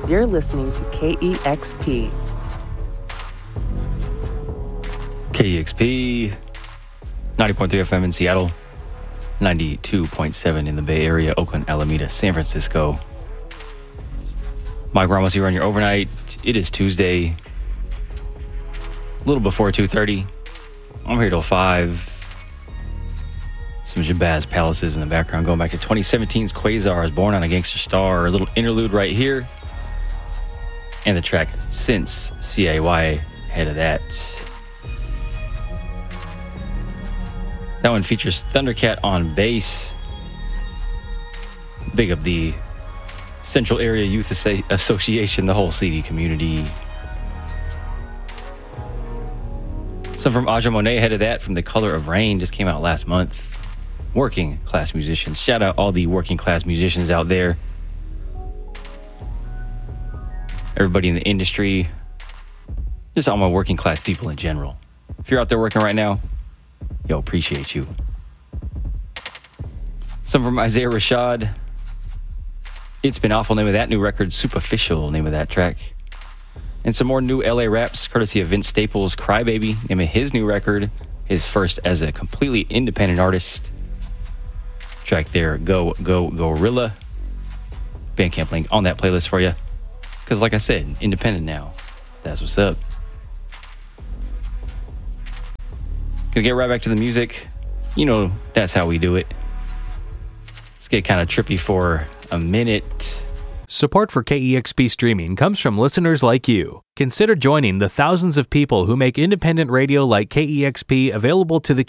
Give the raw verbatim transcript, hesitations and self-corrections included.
You're listening to K E X P. K E X P, ninety point three F M in Seattle, ninety-two point seven in the Bay Area, Oakland, Alameda, San Francisco. Mike Ramos here on your overnight. It is Tuesday, a little before two thirty. I'm here till five. Some Jabaz Palaces in the background, going back to twenty seventeen's Quasar is Born on a Gangster Star. A little interlude right here. And the track Since, C A Y, ahead of that. That one features Thundercat on bass. Big up the Central Area Youth Association, the whole C D community. Some from Aja Monet ahead of that, from The Color of Rain, just came out last month. Working class musicians. Shout out all the working class musicians out there. Everybody in the industry. Just all my working class people in general. If you're out there working right now, yo, appreciate you. Some from Isaiah Rashad. It's Been Awful, name of that new record. Superficial, name of that track. And some more new L A raps, courtesy of Vince Staples. Crybaby, name of his new record. His first as a completely independent artist. Track there, Go, Go, Gorilla. Bandcamp link on that playlist for you. Because like I said, independent now. That's what's up. Gonna get right back to the music. You know, that's how we do it. Let's get kind of trippy for a minute. Support for K E X P streaming comes from listeners like you. Consider joining the thousands of people who make independent radio like K E X P available to the